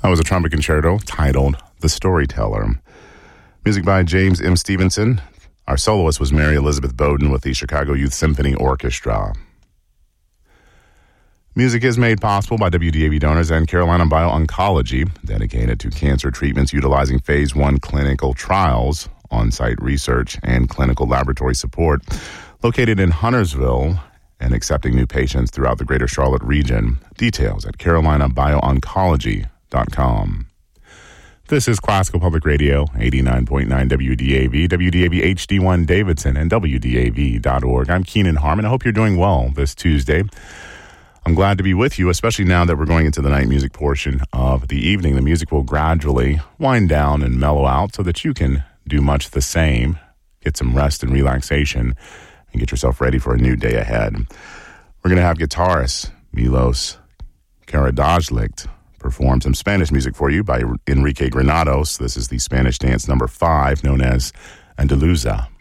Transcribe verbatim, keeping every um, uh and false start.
That was a trumpet concerto titled The Storyteller. Music by James M. Stevenson. Our soloist was Mary Elizabeth Bowden with the Chicago Youth Symphony Orchestra. Music is made possible by W D A V donors and Carolina Bio-Oncology, dedicated to cancer treatments utilizing phase one clinical trials, on-site research, and clinical laboratory support, located in Huntersville and accepting new patients throughout the greater Charlotte region. Details at carolina bio oncology dot com. This is Classical Public Radio, eighty-nine point nine W D A V, W D A V H D one Davidson, and W D A V dot org. I'm Keenan Harmon. I hope you're doing well this Tuesday. I'm glad to be with you, especially now that we're going into the night music portion of the evening. The music will gradually wind down and mellow out so that you can do much the same, get some rest and relaxation, and get yourself ready for a new day ahead. We're going to have guitarist Milos Karadajlic perform some Spanish music for you by Enrique Granados. This is the Spanish dance number five, known as Andaluza.